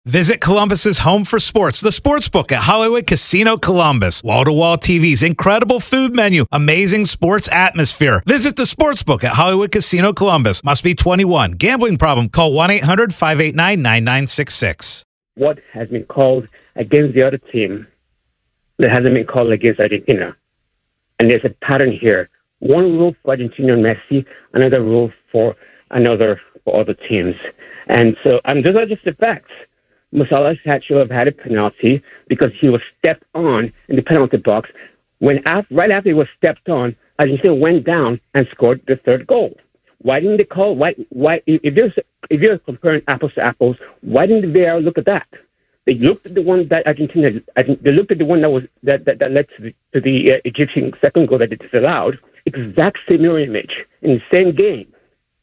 Visit Columbus's home for sports, the Sportsbook at Hollywood Casino Columbus. Wall-to-wall TVs, incredible food menu, amazing sports atmosphere. Visit the Sportsbook at Hollywood Casino Columbus. Must be 21. Gambling problem? Call 1-800-589-9966. What has been called against the other team that hasn't been called against Argentina. And there's a pattern here. One rule for Argentina and Messi, another rule for other teams. And so those are just the facts. Musala should have had a penalty because he was stepped on in the penalty box. Right after he was stepped on, Argentina went down and scored the third goal. Why didn't they call? Why? If you're comparing apples to apples, why didn't the VAR look at that? They looked at the one that Argentina. They looked at the one that led to the Egyptian second goal that they disallowed. Exact same mirror image in the same game.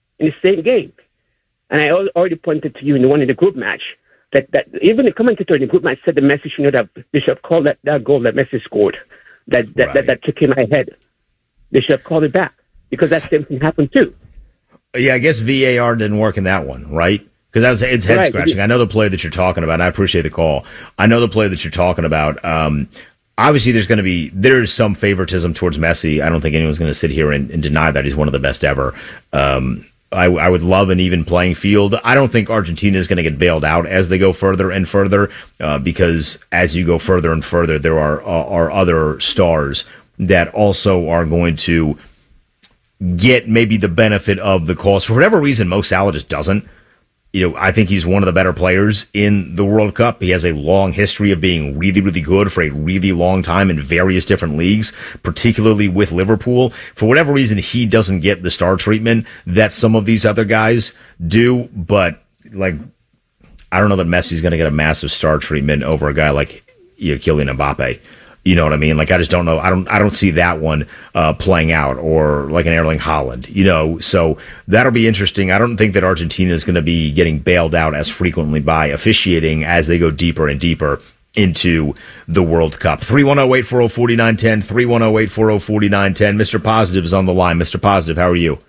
And I already pointed to you in the one in the group match. That even the commentator in the group match said that Messi should not have. They should have called that goal that Messi scored. That took him ahead. They should have called it back because that same thing happened too. Yeah, I guess VAR didn't work in that one, right? Because it's head scratching. I know the play that you're talking about. And I appreciate the call. I know the play that you're talking about. Obviously, there's some favoritism towards Messi. I don't think anyone's going to sit here and deny that he's one of the best ever. I would love an even playing field. I don't think Argentina is going to get bailed out as they go further and further, because as you go further and further, there are other stars that also are going to get maybe the benefit of the calls. For whatever reason, Mo Salah just doesn't. I think he's one of the better players in the World Cup. He has a long history of being really, really good for a really long time in various different leagues, particularly with Liverpool. For whatever reason, he doesn't get the star treatment that some of these other guys do. But, I don't know that Messi's going to get a massive star treatment over a guy like Kylian Mbappe. You know what I mean? I just don't know. I don't see that one playing out, or like an Erling Haaland, so that'll be interesting. I don't think that Argentina is going to be getting bailed out as frequently by officiating as they go deeper and deeper into the World Cup. 310-840-4910, 310-840-4910. Mr. Positive is on the line. Mr. Positive, how are you?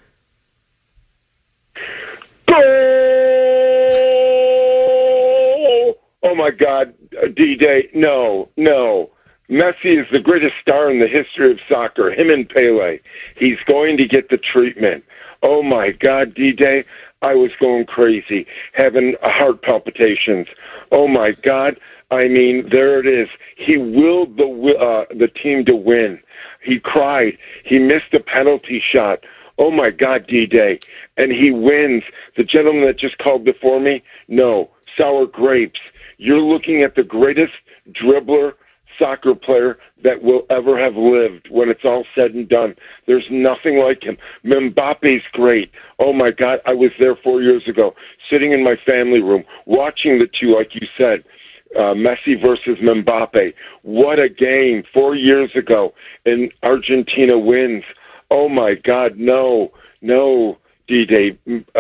Oh my God, D-Day, no. Messi is the greatest star in the history of soccer, him and Pele. He's going to get the treatment. Oh, my God, D-Day, I was going crazy, having heart palpitations. Oh, my God, there it is. He willed the team to win. He cried. He missed a penalty shot. Oh, my God, D-Day. And he wins. The gentleman that just called before me, no, sour grapes. You're looking at the greatest dribbler, soccer player that will ever have lived when it's all said and done. There's nothing like him. Mbappe's great. Oh, my God. I was there 4 years ago, sitting in my family room, watching the two, like you said, Messi versus Mbappe. What a game 4 years ago, and Argentina wins. Oh, my God. No, D-Day.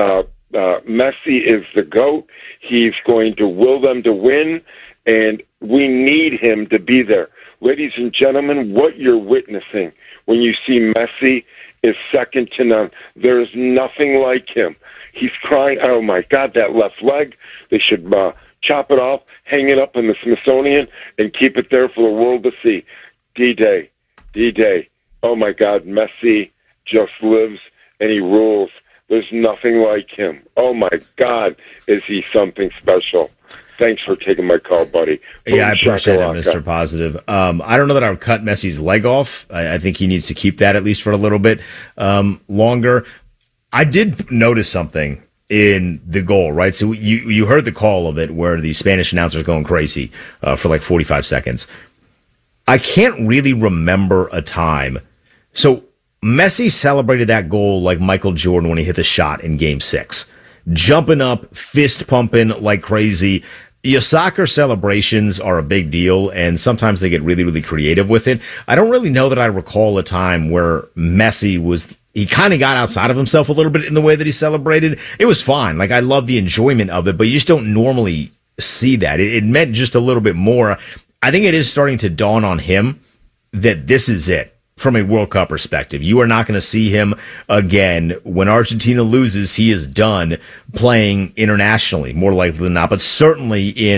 Messi is the GOAT. He's going to will them to win, and we need him to be there. Ladies and gentlemen, what you're witnessing when you see Messi is second to none. There's nothing like him. He's crying, oh my God, that left leg. They should chop it off, hang it up in the Smithsonian, and keep it there for the world to see. D-Day. Oh my God, Messi just lives and he rules. There's nothing like him. Oh my God, is he something special? Thanks for taking my call, buddy. Yeah, I appreciate it, Mr. Positive. I don't know that I would cut Messi's leg off. I think he needs to keep that at least for a little bit longer. I did notice something in the goal, right? So you heard the call of it where the Spanish announcer's going crazy for like 45 seconds. I can't really remember a time. So Messi celebrated that goal like Michael Jordan when he hit the shot in Game 6. Jumping up, fist pumping like crazy. Your soccer celebrations are a big deal, and sometimes they get really, really creative with it. I don't really know that I recall a time where Messi he kind of got outside of himself a little bit in the way that he celebrated. It was fine. I love the enjoyment of it, but you just don't normally see that. It meant just a little bit more. I think it is starting to dawn on him that this is it. From a World Cup perspective, you are not going to see him again. When Argentina loses, he is done playing internationally, more likely than not, but certainly in